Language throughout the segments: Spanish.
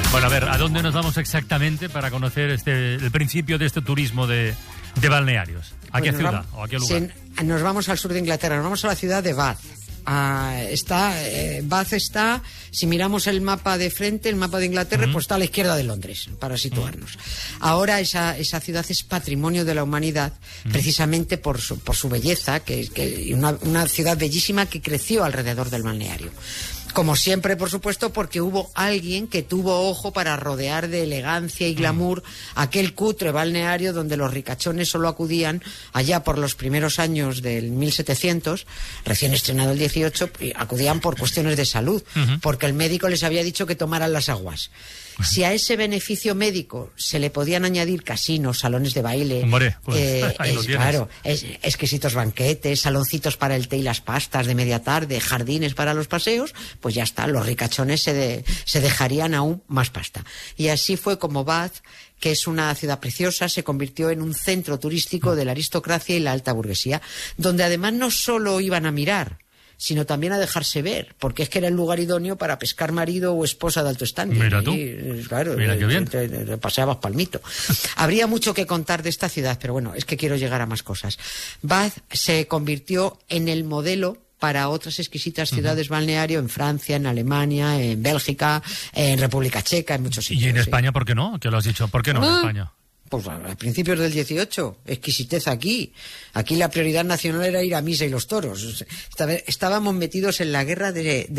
Bueno, a ver, ¿a dónde nos vamos exactamente para conocer el principio de este turismo de balnearios? ¿A qué ciudad o a qué lugar? Sí, nos vamos al sur de Inglaterra, nos vamos a la ciudad de Bath. Bath está, si miramos el mapa de frente, el mapa de Inglaterra, pues está a la izquierda de Londres, para situarnos. Ahora esa ciudad es patrimonio de la humanidad, precisamente por su belleza, que una ciudad bellísima que creció alrededor del balneario. Como siempre, por supuesto, porque hubo alguien que tuvo ojo para rodear de elegancia y glamour aquel cutre balneario donde los ricachones solo acudían allá por los primeros años del 1700, recién estrenado el 18, acudían por cuestiones de salud, porque el médico les había dicho que tomaran las aguas. Si a ese beneficio médico se le podían añadir casinos, salones de baile, hombre, pues, claro, exquisitos banquetes, saloncitos para el té y las pastas de media tarde, jardines para los paseos, pues ya está, los ricachones se dejarían aún más pasta. Y así fue como Bath, que es una ciudad preciosa, se convirtió en un centro turístico de la aristocracia y la alta burguesía, donde además no solo iban a mirar, sino también a dejarse ver, porque es que era el lugar idóneo para pescar marido o esposa de alto standing. Mira tú. Claro, mira qué bien. Te paseabas palmito. Habría mucho que contar de esta ciudad, pero bueno, es que quiero llegar a más cosas. Bath se convirtió en el modelo para otras exquisitas ciudades balneario en Francia, en Alemania, en Bélgica, en República Checa, en muchos sitios. ¿Y en España por qué no? ¿Qué lo has dicho? ¿Por qué no en España? Pues a principios del 18, exquisitez aquí. Aquí la prioridad nacional era ir a misa y los toros. Estábamos metidos en la guerra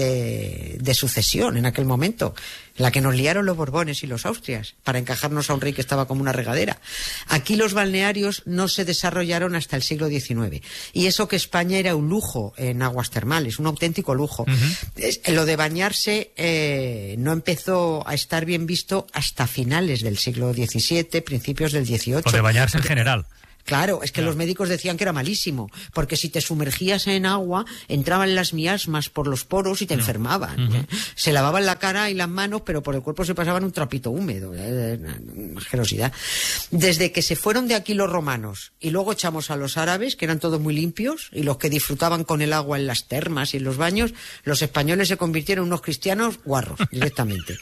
de sucesión en aquel momento, en la que nos liaron los Borbones y los Austrias para encajarnos a un rey que estaba como una regadera. Aquí los balnearios no se desarrollaron hasta el siglo XIX. Y eso que España era un lujo en aguas termales, un auténtico lujo. Lo de bañarse no empezó a estar bien visto hasta finales del siglo XVII, principios del XVIII. O de bañarse en general. Claro, es que los médicos decían que era malísimo, porque si te sumergías en agua, entraban las miasmas por los poros y te enfermaban. Se lavaban la cara y las manos, pero por el cuerpo se pasaban un trapito húmedo. Una asquerosidad. Desde que se fueron de aquí los romanos y luego echamos a los árabes, que eran todos muy limpios, y los que disfrutaban con el agua en las termas y en los baños, los españoles se convirtieron en unos cristianos guarros, directamente.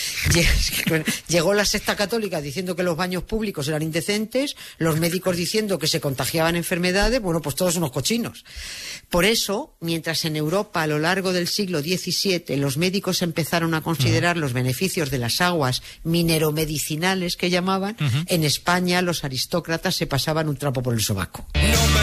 Llegó la secta católica diciendo que los baños públicos eran indecentes, los médicos diciendo que se contagiaban enfermedades, bueno, pues todos unos cochinos. Por eso, mientras en Europa a lo largo del siglo XVII los médicos empezaron a considerar los beneficios de las aguas mineromedicinales que llamaban, en España los aristócratas se pasaban un trapo por el sobaco.